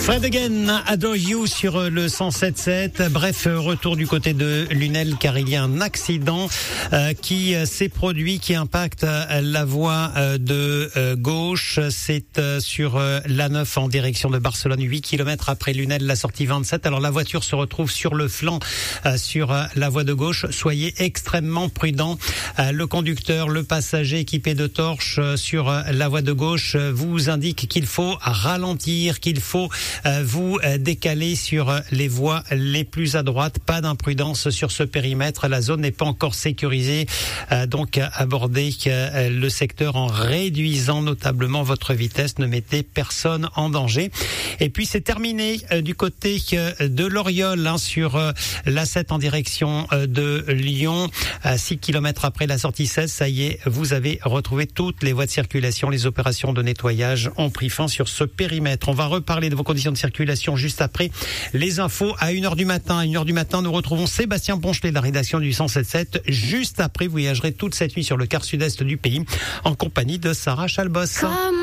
Fred Again, Adore You sur le 107.7. Bref, retour du côté de Lunel car il y a un accident qui s'est produit, qui impacte la voie de gauche. C'est sur l'A9 en direction de Barcelone, 8 km après Lunel, la sortie 27. Alors la voiture se retrouve sur le flanc, sur la voie de gauche. Soyez extrêmement prudents. Le conducteur, le passager équipé de torches sur la voie de gauche vous indique qu'il faut ralentir, qu'il faut vous décaler sur les voies les plus à droite. Pas d'imprudence sur ce périmètre. La zone n'est pas encore sécurisée. Donc abordez le secteur en réduisant notablement votre vitesse. Ne mettez personne en danger. Et puis c'est terminé du côté de l'Oriol sur l'A7 en direction de Lyon. 6 km après la sortie 16, ça y est, vous avez retrouvé toutes les voies de circulation. Les opérations de nettoyage ont pris fin sur ce périmètre. On va reparler de vos conditions de circulation juste après les infos à 1h du matin. À 1h du matin, nous retrouvons Sébastien Ponchelet de la rédaction du 107.7. Juste après, vous voyagerez toute cette nuit sur le quart sud-est du pays en compagnie de Sarah Chalbos.